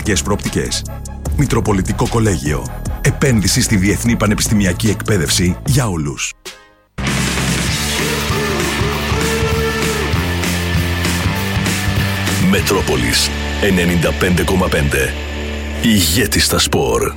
προοπτικές. Μητροπολιτικό Κολέγιο. Επένδυση στη διεθνή πανεπιστημιακή εκπαίδευση για όλους. Μετρόπολης 95,5. Ηγέτης στα σπορ.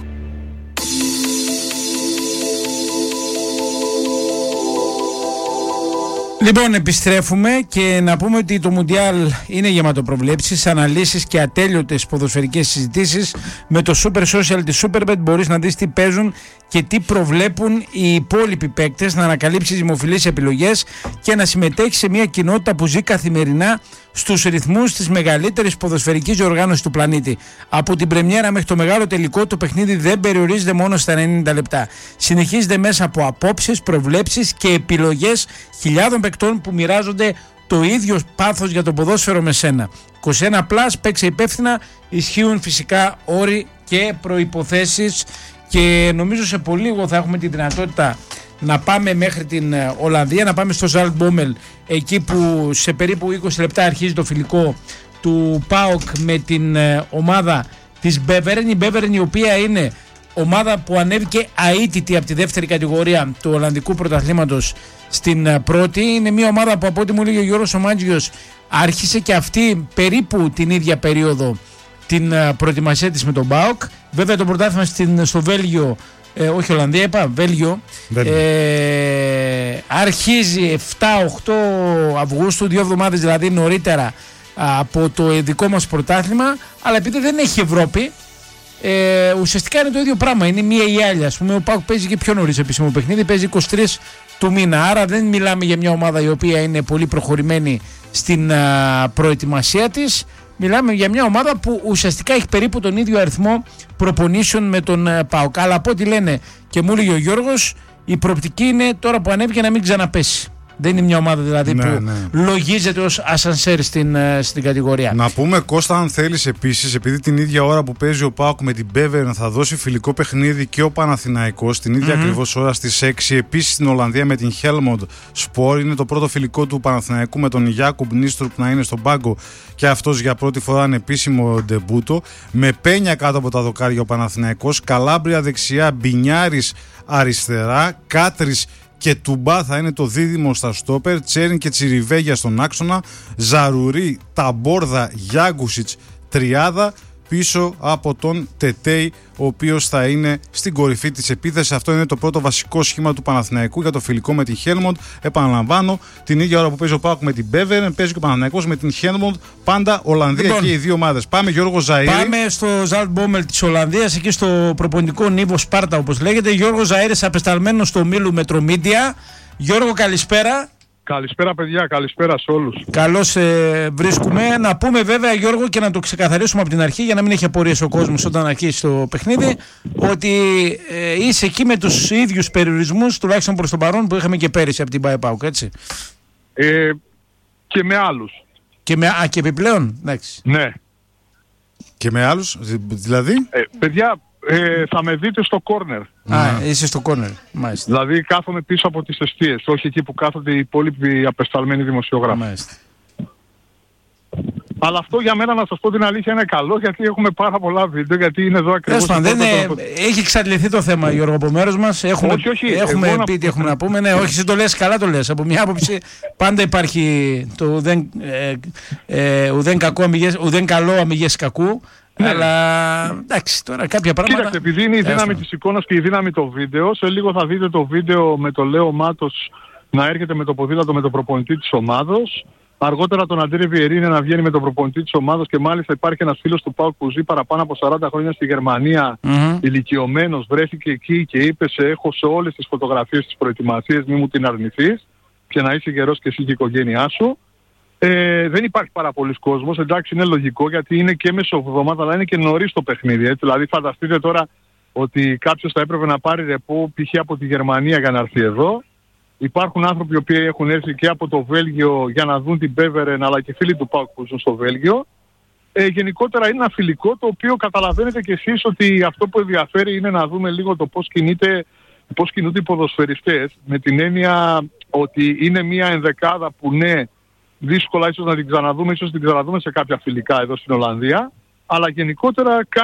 Λοιπόν, επιστρέφουμε και να πούμε ότι το Μουντιάλ είναι γεμάτο προβλέψεις, αναλύσεις και ατέλειωτες ποδοσφαιρικές συζητήσεις. Με το Super Social της Superbet μπορείς να δεις τι παίζουν και τι προβλέπουν οι υπόλοιποι παίκτες, να ανακαλύψεις δημοφιλείς επιλογές και να συμμετέχεις σε μια κοινότητα που ζει καθημερινά στους ρυθμούς της μεγαλύτερης ποδοσφαιρικής διοργάνωσης του πλανήτη. Από την πρεμιέρα μέχρι το μεγάλο τελικό, το παιχνίδι δεν περιορίζεται μόνο στα 90 λεπτά. Συνεχίζεται μέσα από απόψεις, προβλέψεις και επιλογές χιλιάδων παικτών που μοιράζονται το ίδιο πάθος για το ποδόσφαιρο με σένα. 21+, παίξε υπεύθυνα, ισχύουν φυσικά όροι και προϋποθέσεις και νομίζω σε πολύ λίγο θα έχουμε τη δυνατότητα να πάμε μέχρι την Ολλανδία, να πάμε στο Ζαλτμπόμελ, εκεί που σε περίπου 20 λεπτά αρχίζει το φιλικό του ΠΑΟΚ με την ομάδα της Beveren. Η Beveren, η οποία είναι ομάδα που ανέβηκε αίτητη από τη δεύτερη κατηγορία του Ολλανδικού πρωταθλήματος στην πρώτη. Είναι μια ομάδα που, από ό,τι μου λέει ο Γιώργος Ομάντζιος, άρχισε και αυτή περίπου την ίδια περίοδο την προετοιμασία της με τον ΠΑΟΚ. Βέβαια το πρωτάθλημα στο Βέλγιο, όχι Ολλανδία είπα, Βέλγιο, αρχίζει 7-8 Αυγούστου, 2 εβδομάδες δηλαδή νωρίτερα από το δικό μας πρωτάθλημα, αλλά επειδή δεν έχει Ευρώπη, ουσιαστικά είναι το ίδιο πράγμα, είναι μία ή άλλη. Ας πούμε, ο ΠΑΟΚ παίζει και πιο νωρίς επίσημο παιχνίδι, παίζει 23 του μήνα, άρα δεν μιλάμε για μια ομάδα η οποία είναι πολύ προχωρημένη στην προετοιμασία της. Μιλάμε για μια ομάδα που ουσιαστικά έχει περίπου τον ίδιο αριθμό προπονήσεων με τον ΠΑΟΚ. Αλλά από ό,τι λένε και μου έλεγε ο Γιώργος, η προοπτική είναι τώρα που ανέβηκε να μην ξαναπέσει. Δεν είναι μια ομάδα δηλαδή που λογίζεται ως ασανσέρ στην κατηγορία. Να πούμε, Κώστα, αν θέλεις επίσης, επειδή την ίδια ώρα που παίζει ο ΠΑΟΚ με την Beveren θα δώσει φιλικό παιχνίδι και ο Παναθηναϊκός την ίδια ακριβώς ώρα στις 6. Επίσης στην Ολλανδία με την Helmond Sport είναι το πρώτο φιλικό του Παναθηναϊκού με τον Jakub Nistrup να είναι στον πάγκο και αυτός για πρώτη φορά ανεπίσημο ντεμπούτο. Με Πένια κάτω από τα δοκάρια ο Παναθηναϊκός, Καλάμπρια δεξιά, Μπινιάρης αριστερά, Κάτρης και Τουμπά θα είναι το δίδυμο στα στόπερ, Τσέριν και Τσιριβέγια στον άξονα, Ζαρουρί, Ταμπόρδα, Γιάγκουσιτς τριάδα πίσω από τον Τετέι, ο οποίος θα είναι στην κορυφή της επίθεσης. Αυτό είναι το πρώτο βασικό σχήμα του Παναθηναϊκού για το φιλικό με την Helmond. Επαναλαμβάνω, την ίδια ώρα που παίζει ο ΠΑΟΚ με την Beveren, παίζει και ο Παναθηναϊκός με την Helmond. Πάντα Ολλανδία, λοιπόν, και οι δύο ομάδες. Πάμε, Γιώργο Ζαΐρη. Πάμε στο Ζαλτμπόμελ της Ολλανδίας, εκεί στο προπονητικό Νίβο Σπάρτα, όπως λέγεται. Γιώργο Ζαΐρης, απεσταλμένος στο ομίλου Μετρομίντια. Γιώργο, καλησπέρα. Καλησπέρα παιδιά, καλησπέρα σε όλους. Καλώς βρίσκουμε. Να πούμε βέβαια, Γιώργο, και να το ξεκαθαρίσουμε από την αρχή για να μην έχει απορίες ο κόσμος όταν αρχίσει το παιχνίδι, ότι είσαι εκεί με τους ίδιους περιορισμούς, τουλάχιστον προς τον παρόν, που είχαμε και πέρυσι από την ΠΑΕΠΑΟΚ, έτσι. Και με άλλους. Και επιπλέον, εντάξει. Ναι. Και με άλλους, δηλαδή. Παιδιά, θα με δείτε στο κόρνερ. Είσαι στο κόρνερ, μάλιστα. Δηλαδή κάθομαι πίσω από τις εστίες, όχι εκεί που κάθονται οι υπόλοιποι απεσταλμένοι δημοσιογράφοι. Μάλιστα. Αλλά αυτό για μένα, να σας πω την αλήθεια, είναι καλό, γιατί έχουμε πάρα πολλά βίντεο, γιατί είναι εδώ ακριβώς. Έχει εξαντληθεί το θέμα, Γιώργο, από μέρος μας. Έχουμε πει τι έχουμε να πούμε. Ναι, όχι, εσύ το λες, καλά το λες. Από μια άποψη πάντα υπάρχει το ουδέν καλό αμυγές κακού. Ναι. Αλλά εντάξει, τώρα κάποια πράγματα. Κοίταξε, επειδή είναι η δύναμη της εικόνας και η δύναμη το βίντεο, σε λίγο θα δείτε το βίντεο με το Λέο Μάτος να έρχεται με το ποδήλατο με τον προπονητή της ομάδος. Αργότερα τον Αντρέ Βιερίνε να βγαίνει με τον προπονητή της ομάδος, και μάλιστα υπάρχει ένας φίλος του ΠΑΟΚ που ζει παραπάνω από 40 χρόνια στη Γερμανία, ηλικιωμένος, βρέθηκε εκεί και είπε: σε έχω σε όλες τις φωτογραφίες της προετοιμασίας, μη μου την αρνηθείς και να είσαι γερός και εσύ και η οικογένειά σου. Δεν υπάρχει πάρα πολλής κόσμος, εντάξει, είναι λογικό, γιατί είναι και μεσοβδομάδα, αλλά είναι και νωρίς το παιχνίδι, έτσι. Δηλαδή φανταστείτε τώρα ότι κάποιος θα έπρεπε να πάρει ρεπό π.χ. από τη Γερμανία για να έρθει εδώ. Υπάρχουν άνθρωποι που έχουν έρθει και από το Βέλγιο για να δουν την Beveren, αλλά και φίλοι του ΠΑΟΚ που ζουν στο Βέλγιο. Γενικότερα είναι ένα φιλικό, το οποίο καταλαβαίνετε κι εσείς ότι αυτό που ενδιαφέρει είναι να δούμε λίγο το πώς κινούνται οι ποδοσφαιριστές, με την έννοια ότι είναι μια ενδεκάδα που ναι, δύσκολα ίσως να την ξαναδούμε, ίσως την ξαναδούμε σε κάποια φιλικά εδώ στην Ολλανδία, αλλά γενικότερα